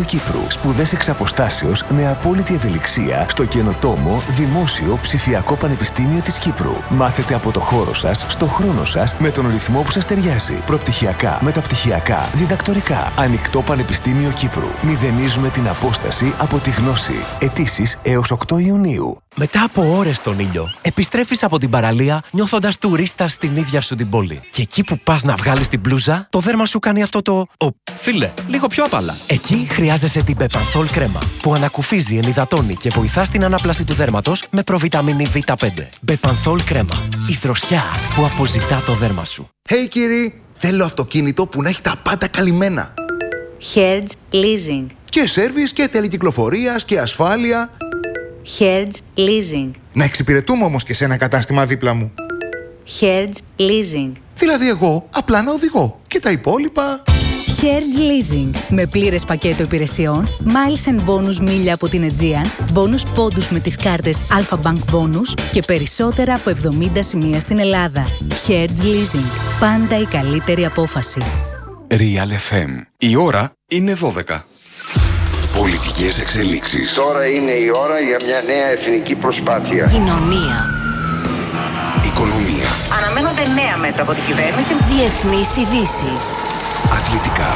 Κύπρου. Σπουδές εξ αποστάσεως με απόλυτη ευελιξία στο καινοτόμο Δημόσιο Ψηφιακό Πανεπιστήμιο της Κύπρου. Μάθετε από το χώρο σας, στο χρόνο σας, με τον ρυθμό που σας ταιριάζει. Προπτυχιακά, μεταπτυχιακά, διδακτορικά. Ανοιχτό Πανεπιστήμιο Κύπρου. Μηδενίζουμε την απόσταση από τη γνώση. Αιτήσεις έως 8 Ιουνίου. Μετά από ώρες στον ήλιο, επιστρέφεις από την παραλία νιώθοντας τουρίστας στην ίδια σου την πόλη. Και εκεί που πας να βγάλεις την μπλούζα, το δέρμα σου κάνει αυτό το... Φίλε, λίγο πιο απαλά. Εκεί χρειάζεσαι την Μπεπανθόλ κρέμα, που ανακουφίζει, ενυδατώνει και βοηθά στην ανάπλαση του δέρματος με προβιταμίνη Β5. Μπεπανθόλ κρέμα. Η δροσιά που αποζητά το δέρμα σου. Hey κύριοι, θέλω αυτοκίνητο που να έχει τα πάντα καλυμμένα. Hertz Leasing. Και σέρβις και τέλη κυκλοφορίας και ασφάλεια. Hertz Leasing. Να εξυπηρετούμε όμως και σε ένα κατάστημα δίπλα μου. Hertz Leasing. Δηλαδή εγώ απλά να οδηγώ και τα υπόλοιπα... Hertz Leasing. Με πλήρες πακέτο υπηρεσιών, miles and bonus μίλια από την Aegean, bonus πόντους με τις κάρτες Alpha Bank Bonus και περισσότερα από 70 σημεία στην Ελλάδα. Hertz Leasing. Πάντα η καλύτερη απόφαση. Real FM. Η ώρα είναι 12. Πολιτικές εξελίξεις. Τώρα είναι η ώρα για μια νέα εθνική προσπάθεια. Κοινωνία. Οικονομία. Αναμένονται νέα μέτρα από την κυβέρνηση. Διεθνείς ειδήσεις. Αθλητικά.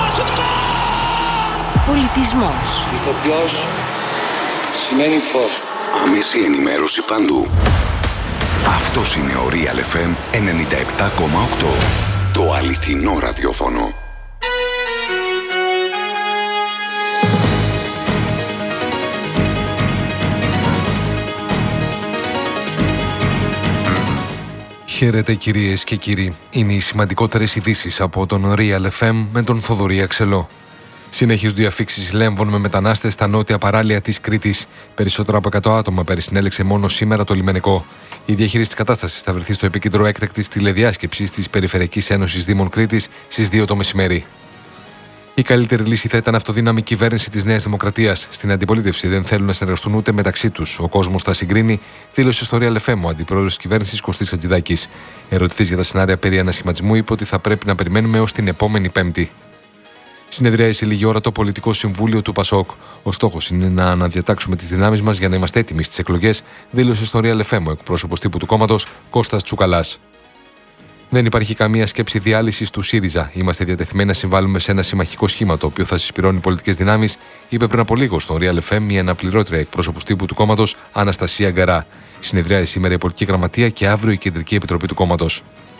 Πολιτισμός. Ηθοποιός σημαίνει φως. Άμεση ενημέρωση παντού. Αυτός είναι ο Real FM 97,8. Το αληθινό ραδιόφωνο. Χαίρετε κυρίες και κύριοι. Είναι οι σημαντικότερες ειδήσεις από τον Real FM με τον Θοδωρή Αξελό. Συνεχίζονται οι αφίξεις λέμβων με μετανάστες στα νότια παράλια της Κρήτης. Περισσότερα από 100 άτομα περισυνέλεξε μόνο σήμερα το λιμενικό. Η διαχείριση της κατάστασης θα βρεθεί στο επίκεντρο έκτακτης τηλεδιάσκεψης της Περιφερειακής Ένωσης Δήμων Κρήτης στις 2 το μεσημέρι. Η καλύτερη λύση θα ήταν αυτοδύναμη κυβέρνηση της Νέας Δημοκρατίας. Στην αντιπολίτευση δεν θέλουν να συνεργαστούν ούτε μεταξύ τους. Ο κόσμος τα συγκρίνει, δήλωσε στο Real FM ο αντιπρόεδρος της κυβέρνησης Κωστής Χατζηδάκης. Ερωτηθής για τα σενάρια περί ανασχηματισμού, είπε ότι θα πρέπει να περιμένουμε ως την επόμενη Πέμπτη. Συνεδριάζει λίγη ώρα το Πολιτικό Συμβούλιο του ΠΑΣΟΚ. Ο στόχος είναι να αναδιατάξουμε τις δυνάμεις μας για να είμαστε έτοιμοι στις εκλογές, δήλωσε στο Real FM ο εκπρόσωπος τύπου του κόμματος Κώστας Τσουκαλάς. Δεν υπάρχει καμία σκέψη διάλυσης του ΣΥΡΙΖΑ. Είμαστε διατεθειμένοι να συμβάλλουμε σε ένα συμμαχικό σχήμα το οποίο θα συσπηρώνει πολιτικές δυνάμεις, είπε πριν από λίγο στο Real FM η αναπληρώτρια εκπρόσωπος τύπου του κόμματος Αναστασία Γκαρά. Συνεδριάζει σήμερα η Πολιτική Γραμματεία και αύριο η Κεντρική Επιτροπή του κόμματος.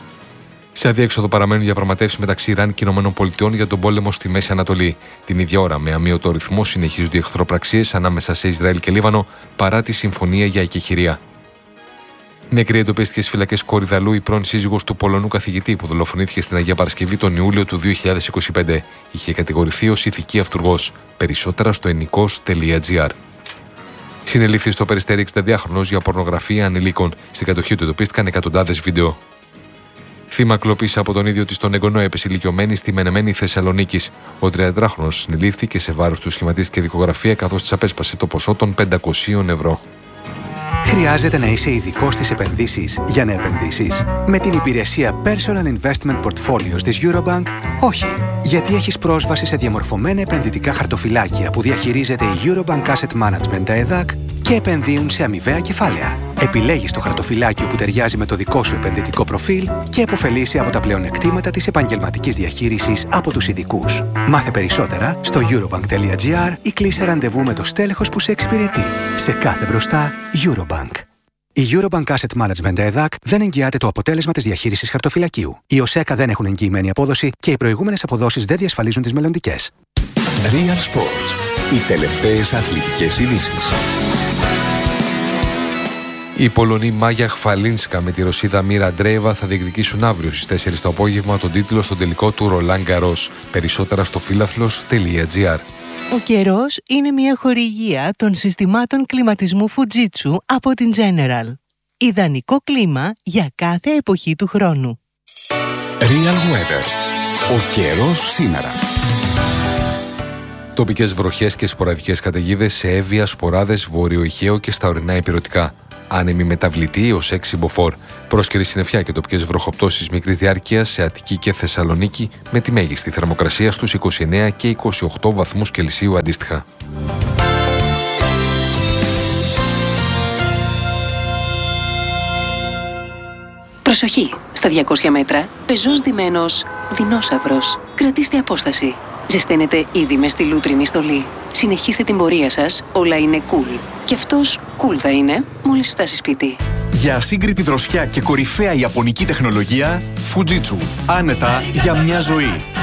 Σε αδιέξοδο παραμένουν διαπραγματεύσεις μεταξύ Ιράν και ΗΠΑ για τον πόλεμο στη Μέση Ανατολή. Την ίδια ώρα, με αμύωτο ρυθμό, συνεχίζονται οι εχθροπραξίες ανάμεσα σε Ισραήλ και Λίβανο παρά τη συμφωνία για εκεχηρία. Νεκρή εντοπίστηκε στις φυλακές Κορυδαλού η πρώην σύζυγος του Πολωνού καθηγητή που δολοφονήθηκε στην Αγία Παρασκευή τον Ιούλιο του 2025. Είχε κατηγορηθεί ως ηθική αυτουργός. Περισσότερα στο ενικός.gr. Συνελήφθη στο Περιστέρι 62χρονος για πορνογραφία ανηλίκων. Στην κατοχή του εντοπίστηκαν εκατοντάδες βίντεο. Θύμα κλοπής από τον ίδιο της τον εγγονό έπεσε ηλικιωμένη στη Μενεμένη Θεσσαλονίκης. Ο 33χρονος συνελήφθηκε, σε βάρος του σχηματίστηκε δικογραφία καθώς της απέσπασε το ποσό των 500 ευρώ. Χρειάζεται να είσαι ειδικός στις επενδύσεις για να επενδύσεις? Με την υπηρεσία Personal Investment Portfolios της Eurobank, όχι. Γιατί έχεις πρόσβαση σε διαμορφωμένα επενδυτικά χαρτοφυλάκια που διαχειρίζεται η Eurobank Asset Management ΕΔΑΚ και επενδύουν σε αμοιβαία κεφάλαια. Επιλέγεις το χαρτοφυλάκιο που ταιριάζει με το δικό σου επενδυτικό προφίλ και επωφελείσαι από τα πλεονεκτήματα της επαγγελματικής διαχείρισης από τους ειδικούς. Μάθε περισσότερα στο eurobank.gr ή κλείσε ραντεβού με το στέλεχος που σε εξυπηρετεί. Σε κάθε μπροστά, Eurobank. Η Eurobank Asset Management ΕΔΑΚ δεν εγγυάται το αποτέλεσμα της διαχείρισης χαρτοφυλακίου. Οι ΟΣΕΚΑ δεν έχουν εγγυημένη απόδοση και οι προηγούμενες αποδόσεις δεν διασφαλίζουν τις μελλοντικές. Real Sports. Οι τελευταίες αθλητικές ειδήσεις. Οι Πολωνοί Μάγια Χφαλίνσκα με τη Ρωσίδα Μίρα Αντρέεβα θα διεκδικήσουν αύριο στις 4 το απόγευμα τον τίτλο στον τελικό του Ρολάν Γκαρός. Περισσότερα στο φίλαθλος.gr. Ο καιρός είναι μια χορηγία των συστημάτων κλιματισμού Fujitsu από την General. Ιδανικό κλίμα για κάθε εποχή του χρόνου. Real Weather. Ο καιρός σήμερα. Τοπικές βροχές και σποραδικές καταιγίδες σε Εύβοια, Σποράδες, Βόρειο Αιγαίο και στα ορεινά Ηπειρωτικά. άνεμη μεταβλητή έως 6 μποφόρ. Πρόσκαιρη συννεφιά και τοπικές βροχοπτώσεις μικρής διάρκειας σε Αττική και Θεσσαλονίκη, με τη μέγιστη θερμοκρασία στους 29 και 28 βαθμούς Κελσίου αντίστοιχα. Προσοχή! Στα 200 μέτρα, πεζός ντυμένος δεινόσαυρος. Κρατήστε απόσταση. Ζεσταίνετε ήδη με στη λούτρινη στολή. Συνεχίστε την πορεία σας, όλα είναι cool. Και αυτός cool θα είναι μόλις φτάσει σπίτι. Για ασύγκριτη δροσιά και κορυφαία ιαπωνική τεχνολογία, Fujitsu. Άνετα για μια ζωή.